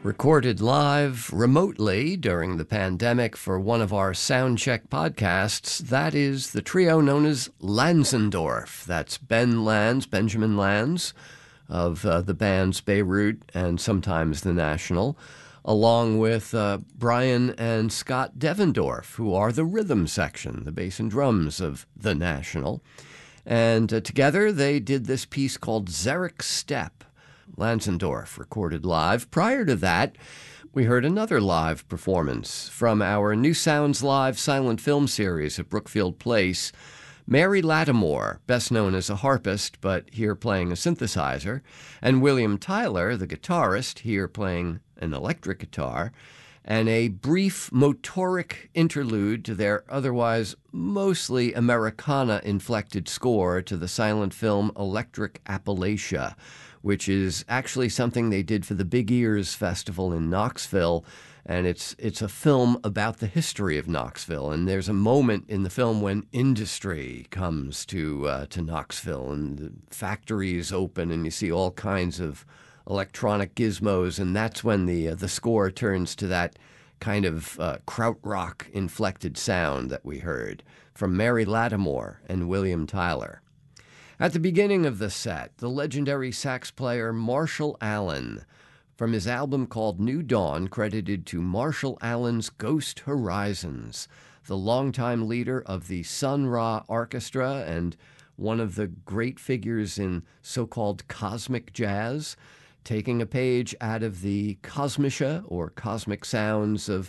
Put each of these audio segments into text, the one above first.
Recorded live remotely during the pandemic for one of our Soundcheck podcasts. That is the trio known as Lanzendorf. That's Benjamin Lanz of the bands Beirut and sometimes The National, along with Brian and Scott Devendorf, who are the rhythm section, the bass and drums of The National. And together they did this piece called Zerek Step. Lanzendorf recorded live. Prior to that, we heard another live performance from our New Sounds Live silent film series at Brookfield Place. Mary Lattimore, best known as a harpist, but here playing a synthesizer, and William Tyler, the guitarist, here playing an electric guitar, and a brief motoric interlude to their otherwise mostly Americana-inflected score to the silent film Electric Appalachia, which is actually something they did for the Big Ears Festival in Knoxville. And it's a film about the history of Knoxville. And there's a moment in the film when industry comes to Knoxville and the factories open and you see all kinds of electronic gizmos. And that's when the score turns to that kind of krautrock inflected sound that we heard from Mary Lattimore and William Tyler. At the beginning of the set, the legendary sax player Marshall Allen, from his album called New Dawn, credited to Marshall Allen's Ghost Horizons, the longtime leader of the Sun Ra Orchestra and one of the great figures in so-called cosmic jazz, taking a page out of the Kosmische, or cosmic sounds of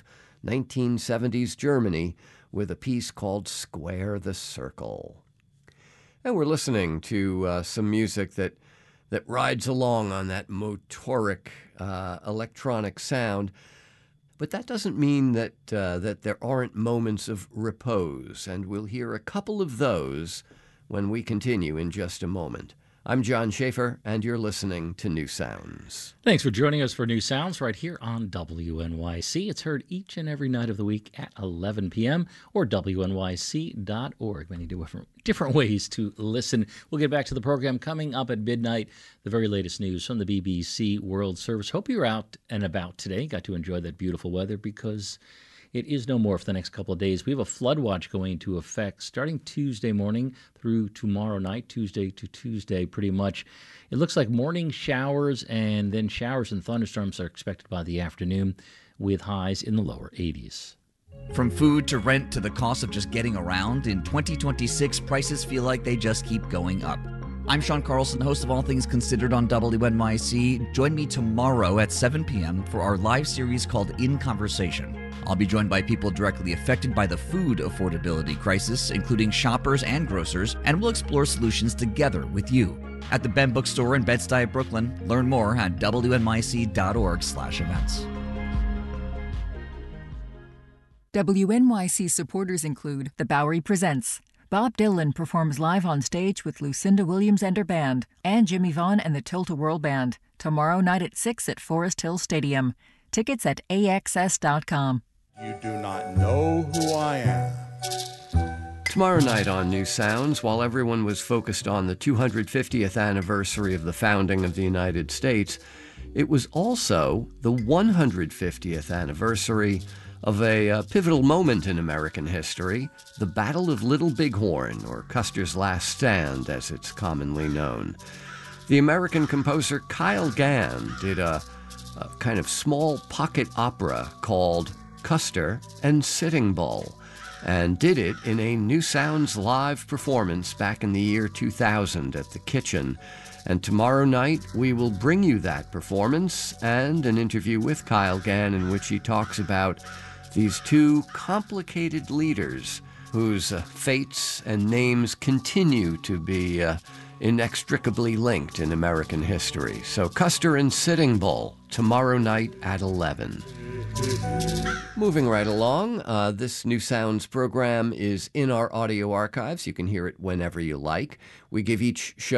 1970s Germany, with a piece called Square the Circle. And we're listening to some music that rides along on that motoric electronic sound. But that doesn't mean that there aren't moments of repose, and we'll hear a couple of those when we continue in just a moment. I'm John Schaefer, and you're listening to New Sounds. Thanks for joining us for New Sounds right here on WNYC. It's heard each and every night of the week at 11 p.m. or WNYC.org. Many different ways to listen. We'll get back to the program coming up at midnight. The very latest news from the BBC World Service. Hope you're out and about today. Got to enjoy that beautiful weather because it is no more for the next couple of days. We have a flood watch going into effect starting Tuesday morning through tomorrow night, Tuesday to Tuesday, pretty much. It looks like morning showers and then showers and thunderstorms are expected by the afternoon with highs in the lower 80s. From food to rent to the cost of just getting around, in 2026, prices feel like they just keep going up. I'm Sean Carlson, host of All Things Considered on WNYC. Join me tomorrow at 7 p.m. for our live series called In Conversation. I'll be joined by people directly affected by the food affordability crisis, including shoppers and grocers, and we'll explore solutions together with you. At the Ben Bookstore in Bed-Stuy, Brooklyn. Learn more at WNYC.org/events. WNYC supporters include The Bowery Presents. Bob Dylan performs live on stage with Lucinda Williams and her band, and Jimmy Vaughn and the Tilt-A-Whirl Band, tomorrow night at 6 at Forest Hill Stadium. Tickets at AXS.com. You do not know who I am. Tomorrow night on New Sounds, while everyone was focused on the 250th anniversary of the founding of the United States, it was also the 150th anniversary of a pivotal moment in American history, the Battle of Little Bighorn, or Custer's Last Stand, as it's commonly known. The American composer Kyle Gann did a kind of small pocket opera called Custer and Sitting Bull, and did it in a New Sounds live performance back in the year 2000 at the Kitchen. And tomorrow night, we will bring you that performance and an interview with Kyle Gann in which he talks about these two complicated leaders whose fates and names continue to be inextricably linked in American history. So Custer and Sitting Bull, tomorrow night at 11. Moving right along, this New Sounds program is in our audio archives. You can hear it whenever you like. We give each show